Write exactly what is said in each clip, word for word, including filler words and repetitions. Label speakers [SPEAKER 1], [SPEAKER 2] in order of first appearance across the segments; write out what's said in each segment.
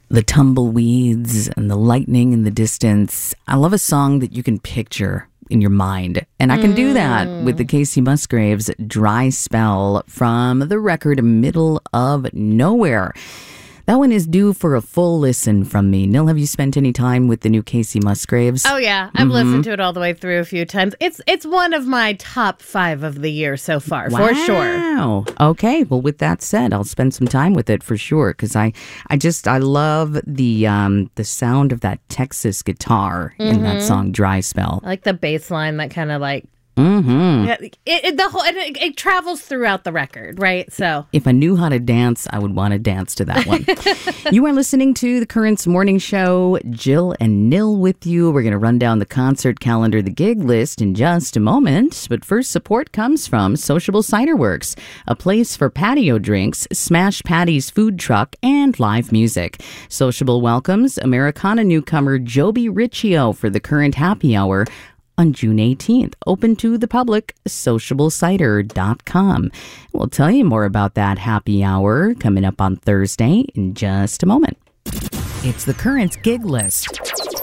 [SPEAKER 1] The tumbleweeds and the lightning in the distance. I love a song that you can picture in your mind. And I can do that with the Kacey Musgraves Dry Spell from the record Middle of Nowhere. That one is due for a full listen from me. Nil, have you spent any time with the new Kacey Musgraves?
[SPEAKER 2] Oh, yeah. I've mm-hmm. listened to it all the way through a few times. It's it's one of my top five of the year so far,
[SPEAKER 1] wow.
[SPEAKER 2] for sure.
[SPEAKER 1] Wow. Okay. Well, with that said, I'll spend some time with it for sure because I, I just, I love the um, the sound of that Texas guitar mm-hmm. in that song, Dry Spell.
[SPEAKER 2] I like the bass line that kind of like,
[SPEAKER 1] Mm-hmm.
[SPEAKER 2] It, it, the whole, it, it travels throughout the record, right? So
[SPEAKER 1] if I knew how to dance, I would want to dance to that one. You are listening to the Currents Morning Show. Jill and Nil with you. We're going to run down the concert calendar, the gig list in just a moment. But first, support comes from Sociable Cider Works, a place for patio drinks, Smash Patty's food truck, and live music. Sociable welcomes Americana newcomer Joby Riccio for the Current Happy Hour on June eighteenth. Open to the public, sociable cider dot com. We'll tell you more about that happy hour coming up on Thursday in just a moment. It's the Currents Gig List.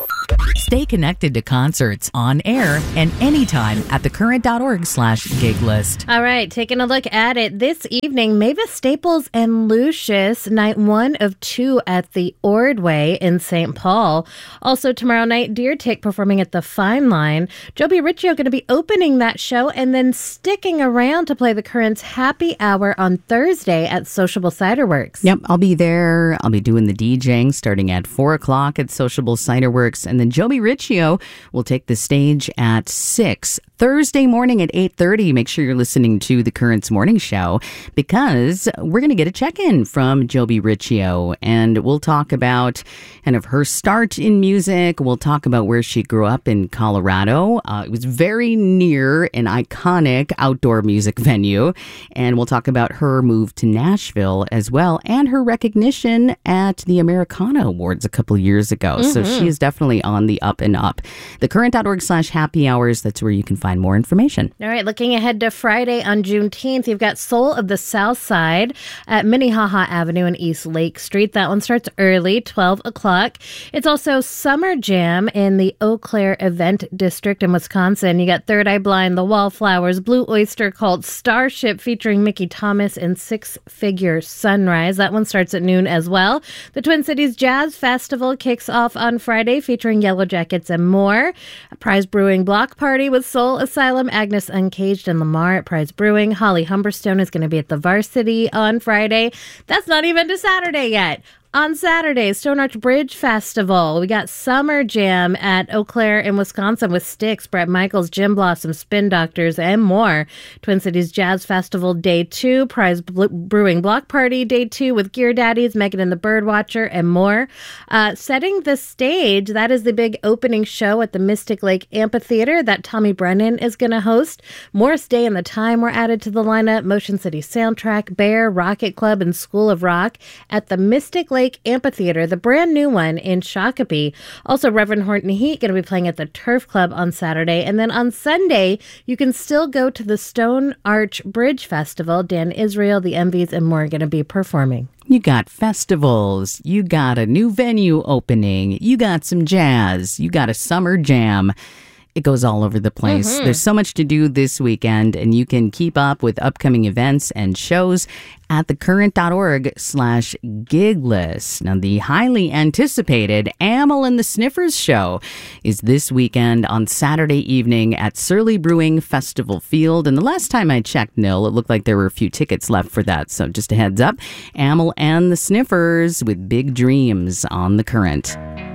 [SPEAKER 1] Stay connected to concerts on air and anytime at thecurrent.org slash gig list.
[SPEAKER 2] All right, taking a look at it this evening, Mavis Staples and Lucius, night one of two at the Ordway in Saint Paul. Also tomorrow night, Deer Tick performing at the Fine Line. Joby Riccio going to be opening that show and then sticking around to play the Currents Happy Hour on Thursday at Sociable Cider Works.
[SPEAKER 1] Yep, I'll be there. I'll be doing the DJing starting at four o'clock at Sociable Cider Works, and then Joby Riccio will take the stage at six Thursday morning at eight thirty. Make sure you're listening to the Currents Morning Show because we're going to get a check-in from Joby Riccio, and we'll talk about kind of her start in music. We'll talk about where she grew up in Colorado. Uh, it was very near an iconic outdoor music venue, and we'll talk about her move to Nashville as well and her recognition at the Americana Awards a couple years ago. Mm-hmm. So she is definitely on the up and up. thecurrent.org slash happy hours. That's where you can find more information.
[SPEAKER 2] All right, looking ahead to Friday on Juneteenth, you've got Soul of the South Side at Minnehaha Avenue and East Lake Street. That one starts early, twelve o'clock. It's also Summer Jam in the Eau Claire Event District in Wisconsin. You got Third Eye Blind, The Wallflowers, Blue Oyster Cult, Starship featuring Mickey Thomas, and Six Figure Sunrise. That one starts at noon as well. The Twin Cities Jazz Festival kicks off on Friday featuring Yellow Jackets and more. A Prize Brewing Block Party with Soul Asylum, Agnes Uncaged, and Lamar at Prize Brewing. Holly Humberstone is going to be at the Varsity on Friday. That's not even to Saturday yet. On Saturday, Stone Arch Bridge Festival. We got Summer Jam at Eau Claire in Wisconsin with Styx, Bret Michaels, Jim Blossom, Spin Doctors, and more. Twin Cities Jazz Festival Day two, Prize Brewing Block Party Day two with Gear Daddies, Megan and the Birdwatcher, and more. Uh, setting the stage, that is the big opening show at the Mystic Lake Amphitheater that Tommy Brennan is going to host. Morris Day and the Time were added to the lineup. Motion City Soundtrack, Bear, Rocket Club, and School of Rock at the Mystic Lake Amphitheater, the brand new one in Shakopee. Also, Reverend Horton Heat going to be playing at the Turf Club on Saturday. And then on Sunday, you can still go to the Stone Arch Bridge Festival. Dan Israel, the Envies, and more are going to be performing.
[SPEAKER 1] You got festivals, you got a new venue opening, you got some jazz, you got a summer jam. It goes all over the place. Mm-hmm. There's so much to do this weekend, and you can keep up with upcoming events and shows at thecurrent.org slash gig list. Now, the highly anticipated Amyl and the Sniffers show is this weekend on Saturday evening at Surly Brewing Festival Field. And the last time I checked, Nil, it looked like there were a few tickets left for that. So just a heads up, Amyl and the Sniffers with Big Dreams on The Current.